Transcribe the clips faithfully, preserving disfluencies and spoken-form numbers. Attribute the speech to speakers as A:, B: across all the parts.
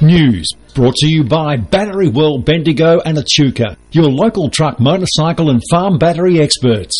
A: News, brought to you by Battery World, Bendigo and Echuca, your local truck, motorcycle and farm battery experts.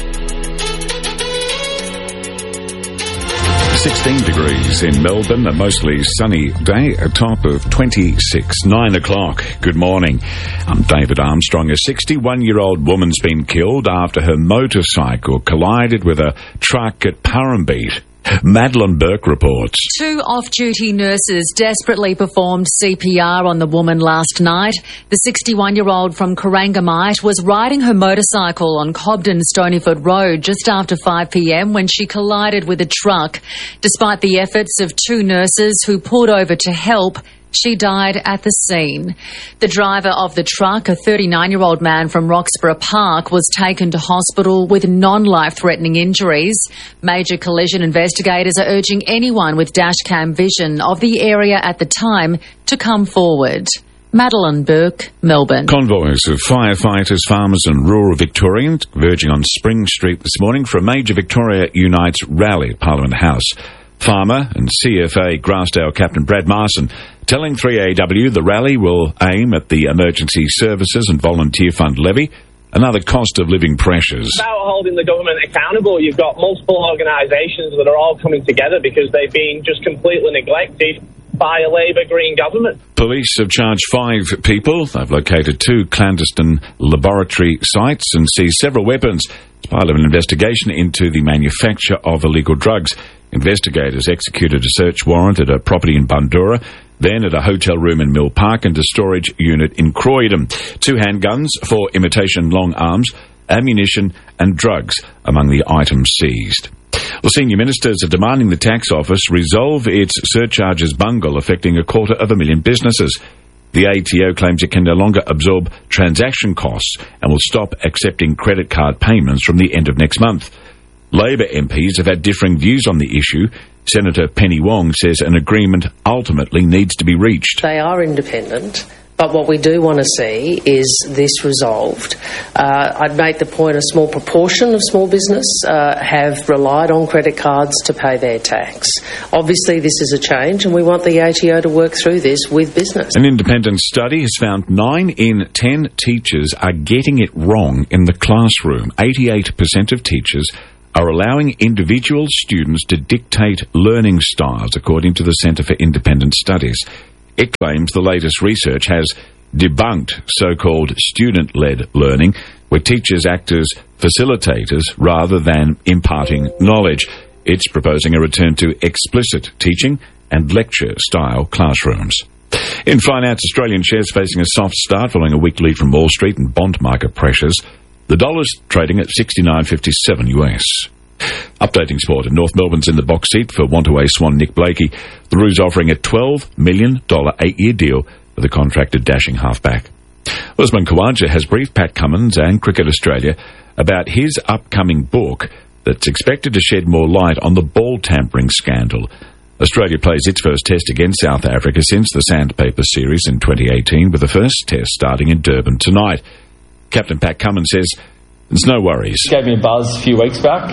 B: sixteen degrees in Melbourne, a mostly sunny day, a top of twenty-six, nine o'clock. Good morning. I'm David Armstrong. A sixty-one-year-old woman's been killed after her motorcycle collided with a truck at Purrumbete. Madeline Burke reports.
C: Two off-duty nurses desperately performed C P R on the woman last night. The sixty-one-year-old from Corangamite was riding her motorcycle on Cobden-Stonyford Road just after five p m when she collided with a truck. Despite the efforts of two nurses who pulled over to help, she died at the scene. The driver of the truck, a thirty-nine-year-old man from Roxburgh Park, was taken to hospital with non-life-threatening injuries. Major collision investigators are urging anyone with dashcam vision of the area at the time to come forward. Madeline Burke, Melbourne. Convoys
B: of firefighters, farmers and rural Victorians converging on Spring Street this morning for a major Victoria Unites rally at Parliament House. Farmer and C F A Grassdale Captain Brad Marson telling three A W the rally will aim at the emergency services and volunteer fund levy and other cost of living pressures.
D: It's about holding the government accountable. You've got multiple organisations that are all coming together because they've been just completely neglected by a Labour Green government.
B: Police have charged five people. They've located two clandestine laboratory sites and seized several weapons as part of an investigation into the manufacture of illegal drugs. Investigators executed a search warrant at a property in Bundoora, then at a hotel room in Mill Park and a storage unit in Croydon. Two handguns, four imitation long arms, ammunition and drugs among the items seized. Well, senior ministers are demanding the tax office resolve its surcharges bungle affecting a quarter of a million businesses. The A T O claims it can no longer absorb transaction costs and will stop accepting credit card payments from the end of next month. Labor M Ps have had differing views on the issue. Senator Penny Wong says an agreement ultimately needs to be reached.
E: They are independent, but what we do want to see is this resolved. Uh, I'd make the point a small proportion of small business uh, have relied on credit cards to pay their tax. Obviously, this is a change, and we want the A T O to work through this with business.
B: An independent study has found nine in ten teachers are getting it wrong in the classroom. eighty-eight percent of teachers are allowing individual students to dictate learning styles, according to the Centre for Independent Studies. It claims the latest research has debunked so-called student-led learning, where teachers act as facilitators rather than imparting knowledge. It's proposing a return to explicit teaching and lecture-style classrooms. In finance, Australian shares facing a soft start following a weak lead from Wall Street and bond market pressures. The dollar's trading at sixty-nine fifty-seven U S. Updating sport, and North Melbourne's in the box seat for want-away Swan Nick Blakey. The Roos offering a twelve million dollars eight-year deal for the contracted dashing halfback. Usman Khawaja has briefed Pat Cummins and Cricket Australia about his upcoming book that's expected to shed more light on the ball tampering scandal. Australia plays its first test against South Africa since the Sandpaper Series in twenty eighteen, with the first test starting in Durban tonight. Captain Pat Cummins says there's no worries.
F: Gave me a buzz a few weeks back.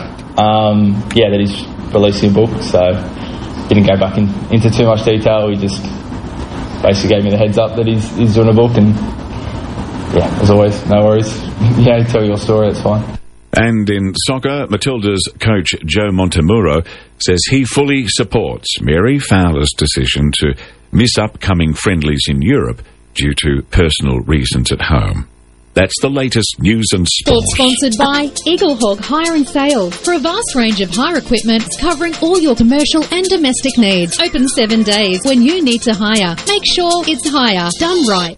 F: Um, yeah, that he's releasing a book, so didn't go back in, into too much detail. He just basically gave me the heads up that he's, he's doing a book, and yeah, as always, no worries. Yeah, tell your story, it's fine.
B: And in soccer, Matilda's coach Joe Montemuro says he fully supports Mary Fowler's decision to miss upcoming friendlies in Europe due to personal reasons at home. That's the latest news and sport.
G: Sponsored by Eaglehawk Hire and Sale. For a vast range of hire equipment covering all your commercial and domestic needs. Open seven days. When you need to hire, make sure it's hire done right.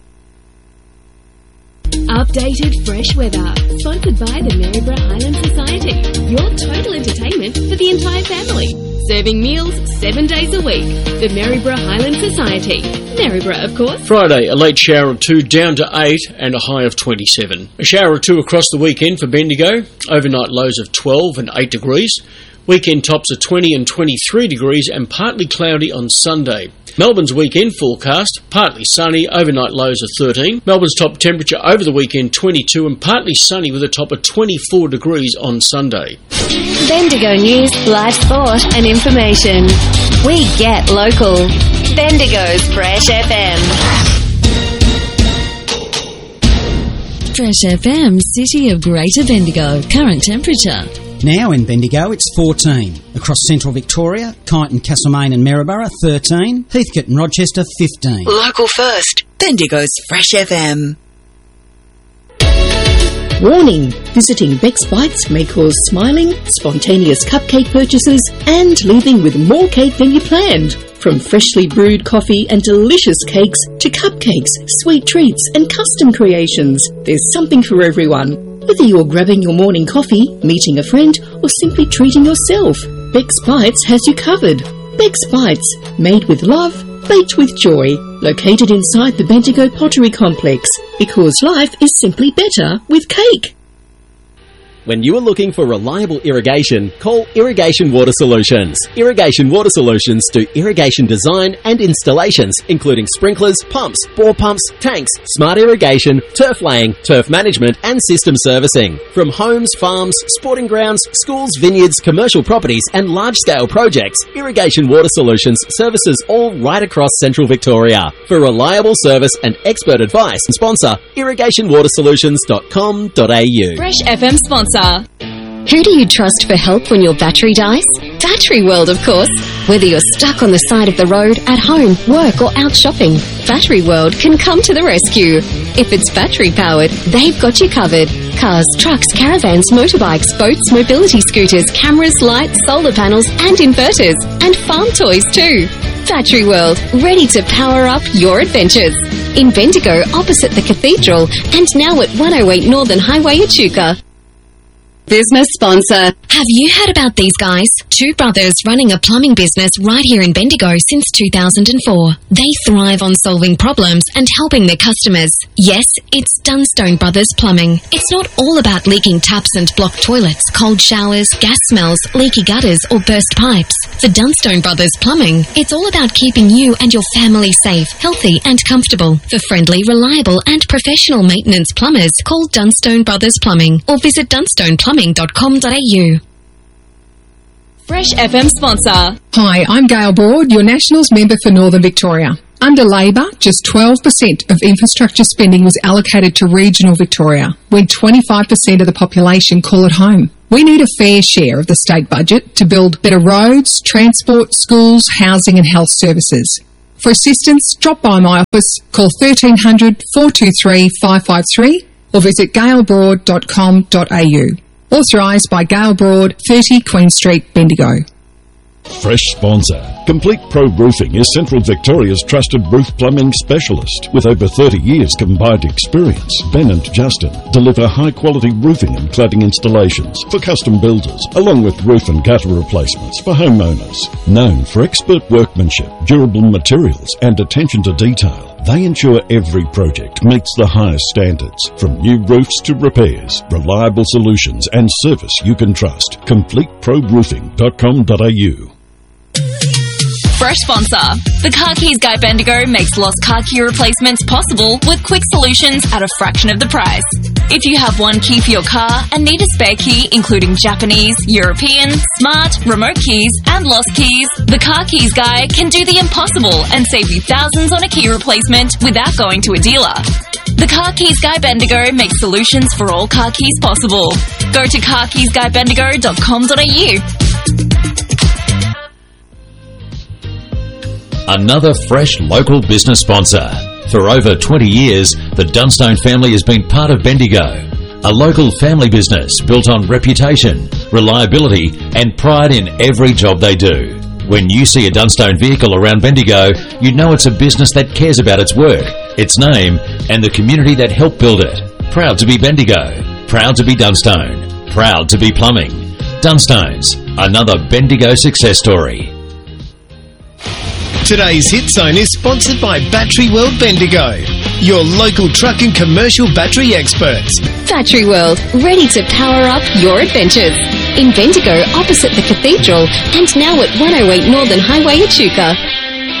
H: Updated fresh weather. Sponsored by the Maryborough Highland Society. Your total entertainment for the entire family. Serving meals seven days a week. The Maryborough Highland Society. Maryborough, of course.
I: Friday, a late shower of two down to eight and a high of twenty-seven. A shower of two across the weekend for Bendigo. Overnight lows of twelve and eight degrees. Weekend tops of twenty and twenty-three degrees and partly cloudy on Sunday. Melbourne's weekend forecast, partly sunny, overnight lows of thirteen. Melbourne's top temperature over the weekend twenty-two and partly sunny with a top of twenty-four degrees on Sunday.
H: Bendigo News, live sport and information. We get local. Bendigo's Fresh F M.
G: Fresh F M, City of Greater Bendigo. Current temperature.
J: Now in Bendigo, it's fourteen. Across central Victoria, Kyneton, Castlemaine and Maryborough, thirteen. Heathcote and Rochester, fifteen.
K: Local first. Bendigo's Fresh F M.
L: Warning! Visiting Beck's Bites may cause smiling, spontaneous cupcake purchases and leaving with more cake than you planned. From freshly brewed coffee and delicious cakes to cupcakes, sweet treats and custom creations, there's something for everyone. Whether you're grabbing your morning coffee, meeting a friend or simply treating yourself, Beck's Bites has you covered. Beck's Bites, made with love, baked with joy. Located inside the Bendigo Pottery Complex, because life is simply better with cake.
M: When you are looking for reliable irrigation, call Irrigation Water Solutions. Irrigation Water Solutions do irrigation design and installations, including sprinklers, pumps, bore pumps, tanks, smart irrigation, turf laying, turf management and system servicing. From homes, farms, sporting grounds, schools, vineyards, commercial properties and large-scale projects, Irrigation Water Solutions services all right across central Victoria. For reliable service and expert advice, sponsor irrigation water solutions dot com dot a u.
H: Fresh F M sponsor.
N: Who do you trust for help when your battery dies? Battery World, of course. Whether you're stuck on the side of the road, at home, work or out shopping, Battery World can come to the rescue. If it's battery powered, they've got you covered. Cars, trucks, caravans, motorbikes, boats, mobility scooters, cameras, lights, solar panels and inverters. And farm toys too. Battery World, ready to power up your adventures. In Bendigo, opposite the cathedral, and now at one oh eight Northern Highway, Echuca.
O: Business sponsor.
N: Have you heard about these guys? Two brothers running a plumbing business right here in Bendigo since two thousand four. They thrive on solving problems and helping their customers. Yes, it's Dunstone Brothers Plumbing. It's not all about leaking taps and blocked toilets, cold showers, gas smells, leaky gutters or burst pipes. For Dunstone Brothers Plumbing, it's all about keeping you and your family safe, healthy and comfortable. For friendly, reliable and professional maintenance plumbers, call Dunstone Brothers Plumbing or visit dunstone plumbing dot com dot a u.
H: Fresh F M sponsor.
P: Hi, I'm Gail Broad, your Nationals member for Northern Victoria. Under Labor, just twelve percent of infrastructure spending was allocated to regional Victoria, when twenty-five percent of the population call it home. We need a fair share of the state budget to build better roads, transport, schools, housing and health services. For assistance, drop by my office, call thirteen hundred, four two three, five five three or visit gail broad dot com dot a u. Authorised by Gail Broad, thirty Queen Street, Bendigo.
Q: Fresh sponsor. Complete Pro Roofing is Central Victoria's trusted roof plumbing specialist. With over thirty years combined experience, Ben and Justin deliver high-quality roofing and cladding installations for custom builders, along with roof and gutter replacements for homeowners. Known for expert workmanship, durable materials and attention to detail, they ensure every project meets the highest standards. From new roofs to repairs, reliable solutions and service you can trust. complete pro roofing dot com dot a u.
R: Fresh sponsor. The Car Keys Guy Bendigo makes lost car key replacements possible with quick solutions at a fraction of the price. If you have one key for your car and need a spare key including Japanese, European, smart, remote keys and lost keys, the Car Keys Guy can do the impossible and save you thousands on a key replacement without going to a dealer. The Car Keys Guy Bendigo makes solutions for all car keys possible. Go to car keys guy bendigo dot com dot a u.
A: Another fresh local business sponsor. For over twenty years, the Dunstone family has been part of Bendigo, a local family business built on reputation, reliability and pride in every job they do. When you see a Dunstone vehicle around Bendigo, you know it's a business that cares about its work, its name and the community that helped build it. Proud to be Bendigo, proud to be Dunstone, proud to be plumbing. Dunstones, another Bendigo success story.
S: Today's Hit Zone is sponsored by Battery World Bendigo, your local truck and commercial battery experts.
N: Battery World, ready to power up your adventures. In Bendigo, opposite the cathedral, and now at one oh eight Northern Highway, Echuca.